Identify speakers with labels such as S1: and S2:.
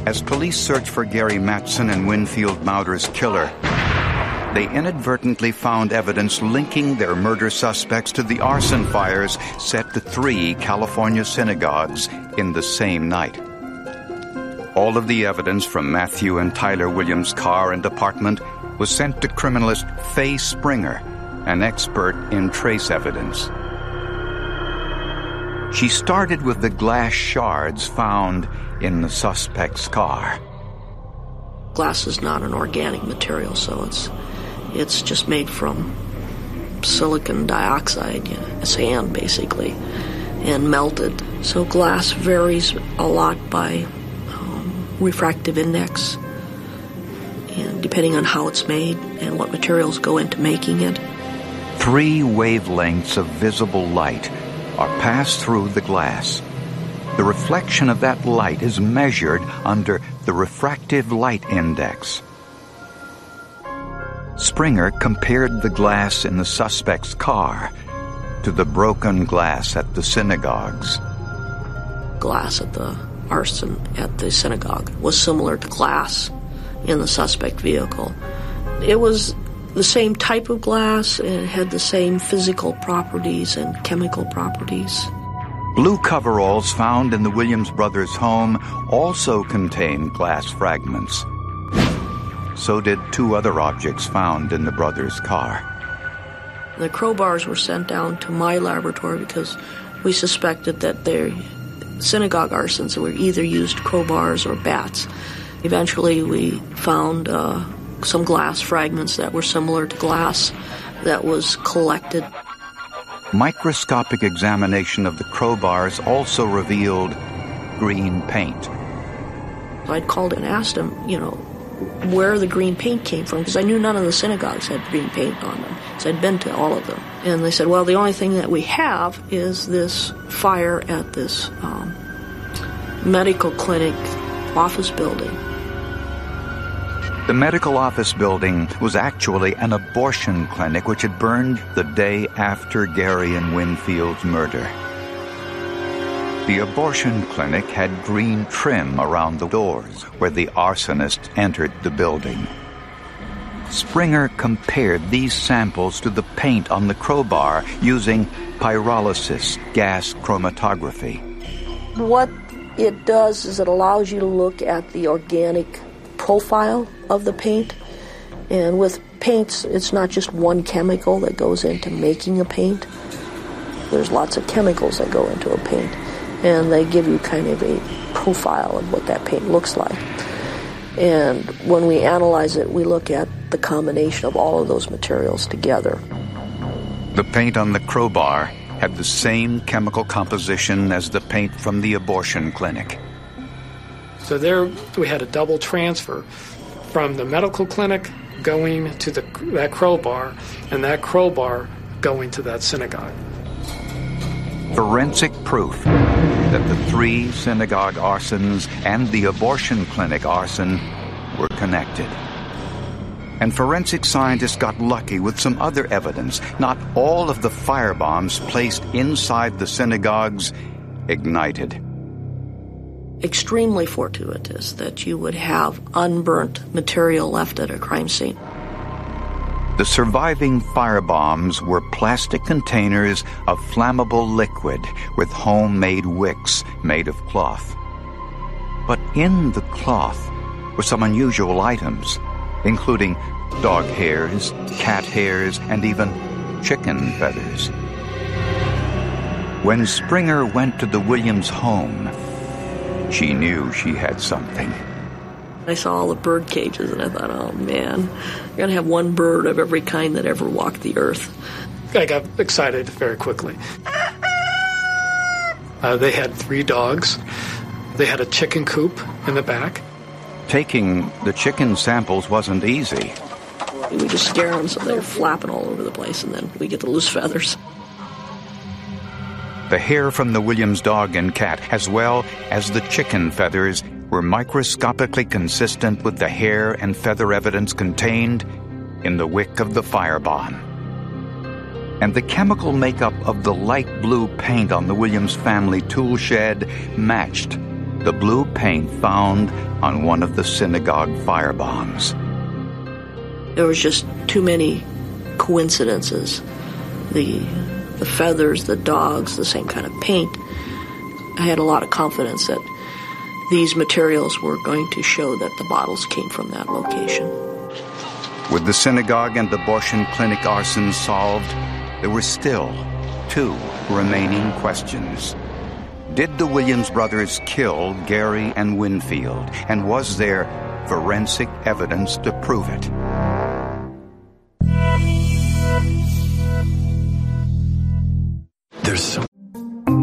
S1: As police searched for Gary Mattson and Winfield Mauder's killer, they inadvertently found evidence linking their murder suspects to the arson fires set to 3 California synagogues in the same night. All of the evidence from Matthew and Tyler Williams' car and apartment was sent to criminalist Faye Springer, an expert in trace evidence. She started with the glass shards found in the suspect's car.
S2: Glass is not an organic material, so it's just made from silicon dioxide, sand basically, and melted. So glass varies a lot by refractive index, and depending on how it's made and what materials go into making it.
S1: 3 wavelengths of visible light are passed through the glass. The reflection of that light is measured under the refractive light index. Springer compared the glass in the suspect's car to the broken glass at the synagogues.
S2: Glass at the arson at the synagogue was similar to glass in the suspect vehicle. It was the same type of glass, and it had the same physical properties and chemical properties.
S1: Blue coveralls found in the Williams brothers' home also contained glass fragments. So did 2 other objects found in the brothers' car.
S2: The crowbars were sent down to my laboratory because we suspected that their synagogue arsons were either used crowbars or bats. Eventually we found some glass fragments that were similar to glass that was collected.
S1: Microscopic examination of the crowbars also revealed green paint.
S2: I'd called and asked him, where the green paint came from, because I knew none of the synagogues had green paint on them. So I'd been to all of them. And they said, well, the only thing that we have is this fire at this medical clinic office building.
S1: The medical office building was actually an abortion clinic which had burned the day after Gary and Winfield's murder. The abortion clinic had green trim around the doors where the arsonist entered the building. Springer compared these samples to the paint on the crowbar using pyrolysis gas chromatography.
S2: What it does is it allows you to look at the organic profile of the paint. And with paints, it's not just one chemical that goes into making a paint. There's lots of chemicals that go into a paint, and they give you kind of a profile of what that paint looks like. And when we analyze it, we look at the combination of all of those materials together.
S1: The paint on the crowbar had the same chemical composition as the paint from the abortion clinic.
S3: So there we had a double transfer from the medical clinic going to that crowbar, and that crowbar going to that synagogue.
S1: Forensic proof that the 3 synagogue arsons and the abortion clinic arson were connected. And forensic scientists got lucky with some other evidence. Not all of the firebombs placed inside the synagogues ignited.
S2: Extremely fortuitous that you would have unburnt material left at a crime scene.
S1: The surviving firebombs were plastic containers of flammable liquid with homemade wicks made of cloth. But in the cloth were some unusual items, including dog hairs, cat hairs, and even chicken feathers. When Springer went to the Williams home, she knew she had something.
S2: I saw all the bird cages, and I thought, oh, man, we're going to have one bird of every kind that ever walked the earth.
S3: I got excited very quickly. They had 3 dogs. They had a chicken coop in the back.
S1: Taking the chicken samples wasn't easy.
S2: We just scare them so they're flapping all over the place, and then we get the loose feathers.
S1: The hair from the Williams dog and cat, as well as the chicken feathers, were microscopically consistent with the hair and feather evidence contained in the wick of the firebomb. And the chemical makeup of the light blue paint on the Williams family tool shed matched the blue paint found on one of the synagogue firebombs.
S2: There was just too many coincidences. The feathers, the dogs, the same kind of paint. I had a lot of confidence that these materials were going to show that the bottles came from that location.
S1: With the synagogue and abortion clinic arsons solved, there were still 2 remaining questions. Did the Williams brothers kill Gary and Winfield? And was there forensic evidence to prove it?
S4: There's so